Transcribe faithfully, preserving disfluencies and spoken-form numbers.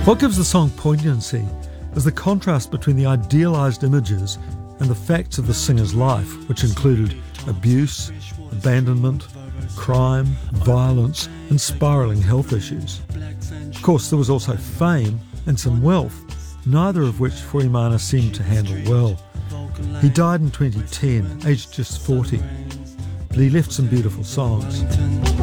What gives the song poignancy is the contrast between the idealised images and the facts of the singer's life, which included abuse, abandonment, crime, violence and spiralling health issues. Of course, there was also fame and some wealth, neither of which Fuemana seemed to handle well. He died in twenty ten, aged just forty, but he left some beautiful songs.